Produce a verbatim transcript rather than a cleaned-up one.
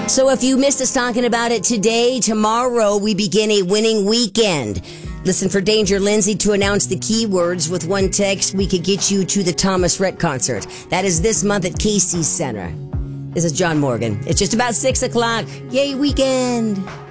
So if you missed us talking about it today, tomorrow we begin a winning weekend. Listen for Danger Lindsay to announce the keywords. With one text, we could get you to the Thomas Rhett concert. That is this month at Casey's Center. This is John Morgan. It's just about six o'clock. Yay, weekend.